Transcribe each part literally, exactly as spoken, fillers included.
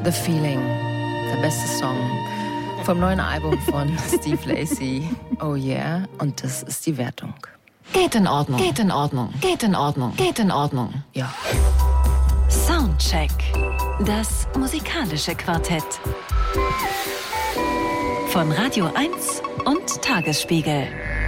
The Feeling, der beste Song vom neuen Album von Steve Lacy. Oh yeah, und das ist die Wertung. Geht in Ordnung, geht in Ordnung, geht in Ordnung, geht in Ordnung. Ja. Soundcheck, das musikalische Quartett. Von Radio eins und Tagesspiegel.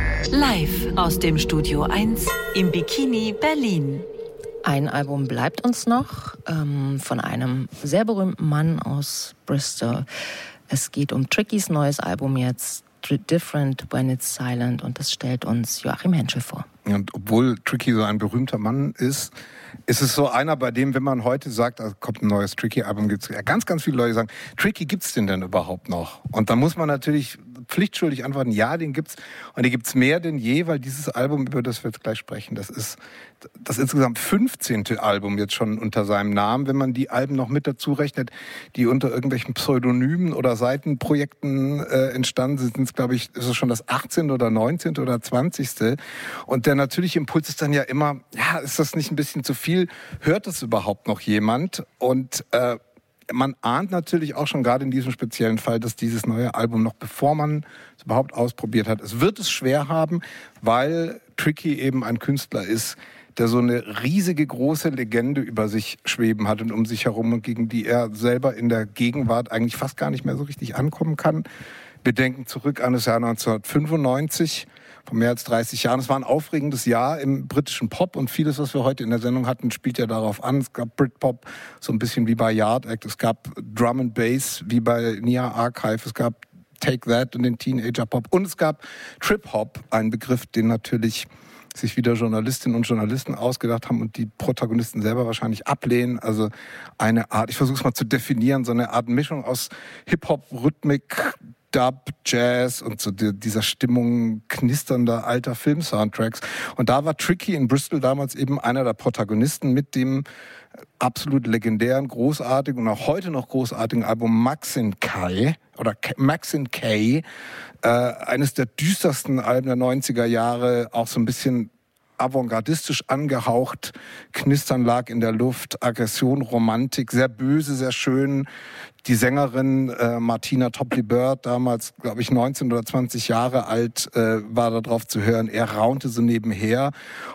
Live aus dem Studio eins im Bikini Berlin. Ein Album bleibt uns noch, ähm, von einem sehr berühmten Mann aus Bristol. Es geht um Trickys neues Album jetzt, Different When It's Silent, und das stellt uns Joachim Henschel vor. Und obwohl Tricky so ein berühmter Mann ist, ist es so einer, bei dem, wenn man heute sagt, da kommt ein neues Tricky-Album, gibt es ja ganz, ganz viele Leute, die sagen, Tricky gibt's den denn überhaupt noch? Und da muss man natürlich pflichtschuldig antworten, ja, den gibt's. Und den gibt's mehr denn je, weil dieses Album, über das wir jetzt gleich sprechen, das ist das insgesamt fünfzehnte Album jetzt schon unter seinem Namen. Wenn man die Alben noch mit dazu rechnet, die unter irgendwelchen Pseudonymen oder Seitenprojekten äh, entstanden sind, sind es, glaube ich, ist es schon das achtzehnte oder neunzehnte oder zwanzigste. Und der natürliche Impuls ist dann ja immer, ja, ist das nicht ein bisschen zu viel? Hört das überhaupt noch jemand? Und äh, man ahnt natürlich auch schon gerade in diesem speziellen Fall, dass dieses neue Album noch, bevor man es überhaupt ausprobiert hat, es wird es schwer haben, weil Tricky eben ein Künstler ist, der so eine riesige, große Legende über sich schweben hat und um sich herum und gegen die er selber in der Gegenwart eigentlich fast gar nicht mehr so richtig ankommen kann. Wir denken zurück an das Jahr neunzehnhundertfünfundneunzig, vor mehr als dreißig Jahren. Es war ein aufregendes Jahr im britischen Pop und vieles, was wir heute in der Sendung hatten, spielt ja darauf an. Es gab Britpop, so ein bisschen wie bei Yard Act. Es gab Drum and Bass, wie bei Nia Archive. Es gab Take That und den Teenager Pop. Und es gab Trip Hop, ein Begriff, den natürlich sich wieder Journalistinnen und Journalisten ausgedacht haben und die Protagonisten selber wahrscheinlich ablehnen. Also eine Art, ich versuche es mal zu definieren, so eine Art Mischung aus Hip-Hop, Rhythmik, Dub, Jazz und so dieser Stimmung knisternder alter Film-Soundtracks. Und da war Tricky in Bristol damals eben einer der Protagonisten mit dem absolut legendären, großartigen und auch heute noch großartigen Album Maxine K. oder Maxine K. Äh, eines der düstersten Alben der neunziger Jahre, auch so ein bisschen avantgardistisch angehaucht, Knistern lag in der Luft, Aggression, Romantik, sehr böse, sehr schön. Die Sängerin äh, Martina Topley-Bird, damals, glaube ich, neunzehn oder zwanzig Jahre alt, äh, war da drauf zu hören. Er raunte so nebenher.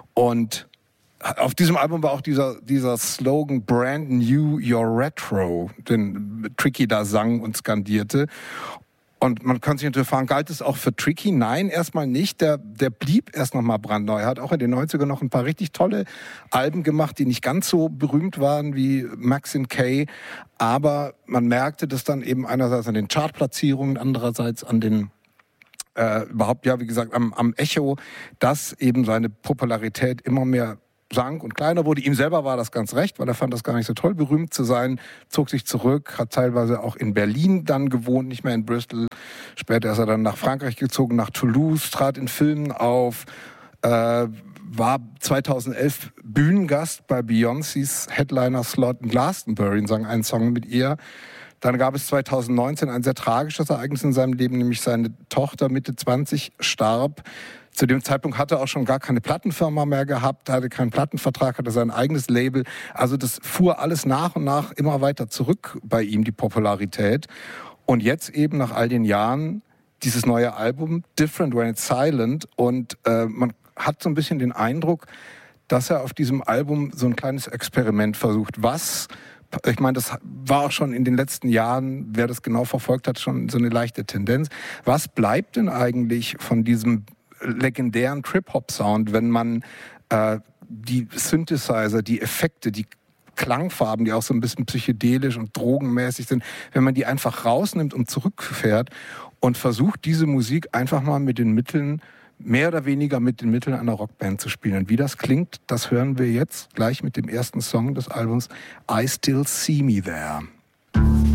Und auf diesem Album war auch dieser, dieser Slogan Brand New, You're Retro, den Tricky da sang und skandierte. Und man kann sich natürlich fragen, galt es auch für Tricky? Nein, erstmal nicht. Der, der blieb erst noch mal brandneu. Er hat auch in den neunzigern noch ein paar richtig tolle Alben gemacht, die nicht ganz so berühmt waren wie Maxine K. Aber man merkte das dann eben einerseits an den Chartplatzierungen, andererseits an den äh, überhaupt, ja, wie gesagt, am, am Echo, dass eben seine Popularität immer mehr sank und kleiner wurde. Ihm selber war das ganz recht, weil er fand das gar nicht so toll, berühmt zu sein, zog sich zurück, hat teilweise auch in Berlin dann gewohnt, nicht mehr in Bristol. Später ist er dann nach Frankreich gezogen, nach Toulouse, trat in Filmen auf, äh, war zweitausendelf Bühnengast bei Beyoncés Headliner-Slot in Glastonbury und sang einen Song mit ihr. Dann gab es zweitausendneunzehn ein sehr tragisches Ereignis in seinem Leben, nämlich seine Tochter Mitte zwanzig starb. Zu dem Zeitpunkt hatte er auch schon gar keine Plattenfirma mehr gehabt, hatte keinen Plattenvertrag, hatte sein eigenes Label. Also das fuhr alles nach und nach immer weiter zurück bei ihm, die Popularität. Und jetzt eben nach all den Jahren dieses neue Album, Different When It's Silent. Und äh, man hat so ein bisschen den Eindruck, dass er auf diesem Album so ein kleines Experiment versucht. Was, ich meine, das war auch schon in den letzten Jahren, wer das genau verfolgt hat, schon so eine leichte Tendenz. Was bleibt denn eigentlich von diesem legendären Trip-Hop-Sound, wenn man äh, die Synthesizer, die Effekte, die Klangfarben, die auch so ein bisschen psychedelisch und drogenmäßig sind, wenn man die einfach rausnimmt und zurückfährt und versucht, diese Musik einfach mal mit den Mitteln, mehr oder weniger mit den Mitteln einer Rockband zu spielen. Und wie das klingt, das hören wir jetzt gleich mit dem ersten Song des Albums I Still See Me There.